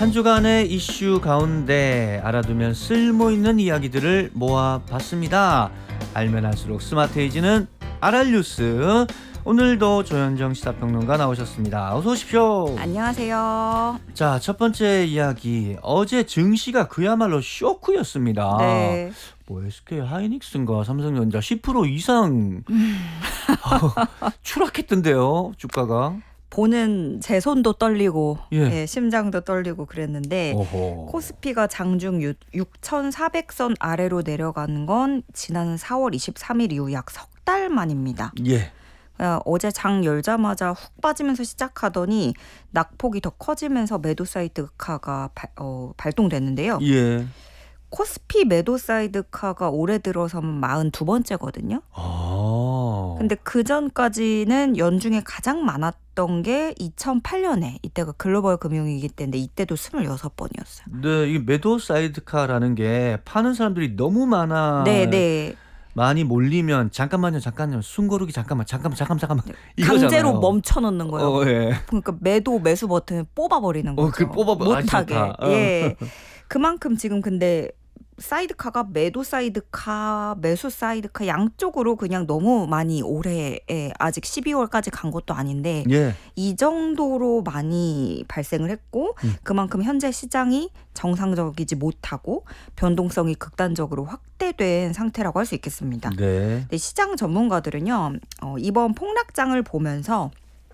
한 주간의 이슈 가운데 알아두면 쓸모있는 이야기들을 모아봤습니다. 알면 할수록 스마트해지는 알알뉴스. 오늘도 조현정 시사평론가 나오셨습니다. 어서 오십시오. 안녕하세요. 자, 첫 번째 이야기. 어제 증시가 그야말로 쇼크였습니다. 네. 뭐 SK 하이닉스인가 삼성전자 10% 이상 추락했던데요, 주가가. 보는 제 손도 떨리고 예. 심장도 떨리고 그랬는데 어허. 코스피가 장중 6,400선 아래로 내려가는 건 지난 4월 23일 이후 약 석 달 만입니다. 예. 어제 장 열자마자 훅 빠지면서 시작하더니 낙폭이 더 커지면서 매도 사이드카가 발동됐는데요. 예. 코스피 매도 사이드카가 올해 들어서면 42번째거든요. 아. 근데 그 전까지는 연중에 가장 많았던 게 2008년에 이때가 글로벌 금융위기 때인데 이때도 26번이었어요. 네, 이 매도 사이드카라는 게 파는 사람들이 너무 많아. 네. 많이 몰리면 잠깐만요. 숨고르기 잠깐만. 이거잖아요. 강제로 멈춰 놓는 거예요. 예. 그러니까 매수 버튼을 뽑아버리는 거죠. 그 못하게. 예. 그만큼 지금 근데 사이드카가 매도 사이드카, 매수 사이드카 양쪽으로 그냥 너무 많이 올해 아직 12월까지 간 것도 아닌데 예. 이 정도로 많이 발생을 했고 그만큼 현재 시장이 정상적이지 못하고 변동성이 극단적으로 확대된 상태라고 할 수 있겠습니다. 네. 근데 시장 전문가들은요. 이번 폭락장을 보면서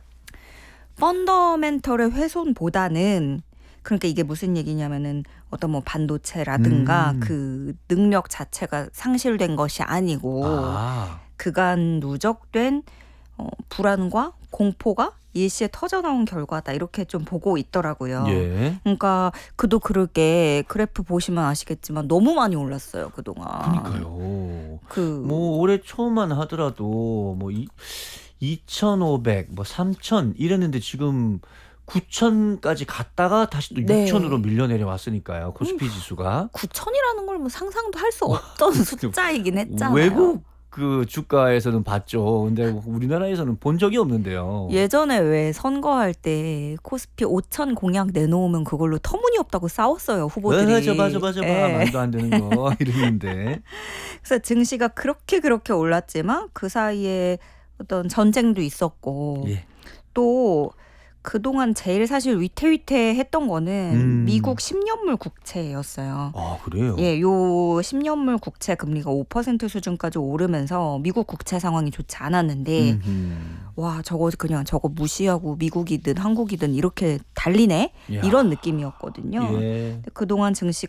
펀더멘털의 훼손보다는 그러니까 이게 무슨 얘기냐면은 어떤 뭐 반도체라든가 그 능력 자체가 상실된 것이 아니고 그간 누적된 불안과 공포가 일시에 터져나온 결과다 이렇게 좀 보고 있더라고요. 예. 그러니까 그도 그렇게 그래프 보시면 아시겠지만 너무 많이 올랐어요 그동안. 그러니까요. 뭐 올해 초만 하더라도 뭐 2,500, 뭐 3,000 이랬는데 지금 9,000까지 갔다가 다시 또 6,000으로 밀려 내려왔으니까요. 코스피 지수가. 9,000이라는 걸 뭐 상상도 할 수 없던 숫자이긴 했잖아요. 외국 그 주가에서는 봤죠. 근데 우리나라에서는 본 적이 없는데요. 예전에 왜 선거할 때 코스피 5,000 공약 내놓으면 그걸로 터무니없다고 싸웠어요 후보들이. 맞아. 말도 안 되는 거 이랬는데. 그래서 증시가 그렇게 올랐지만 그 사이에 어떤 전쟁도 있었고 예. 또 그동안 제일 사실 위태위태했던 거는 미국 10년물 국채였어요. 아, 그래요? 예, 요 10년물 국채 금리가 5% 수준까지 오르면서 미국 국채 상황이 좋지 않았는데 와, 저거 무시하고 미국이든 한국이든 이렇게 달리네? 이야. 이런 느낌이었거든요. 예. 그동안 증시가